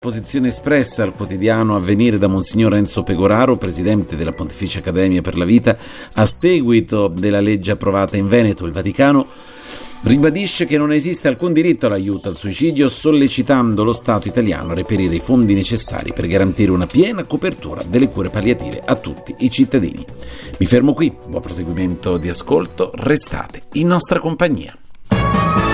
Posizione espressa al quotidiano Avvenire da Monsignor Enzo Pegoraro, presidente della Pontificia Accademia per la Vita, a seguito della legge approvata in Veneto. Il Vaticano ribadisce che non esiste alcun diritto all'aiuto al suicidio, sollecitando lo Stato italiano a reperire i fondi necessari per garantire una piena copertura delle cure palliative a tutti i cittadini. Mi fermo qui, buon proseguimento di ascolto, restate in nostra compagnia.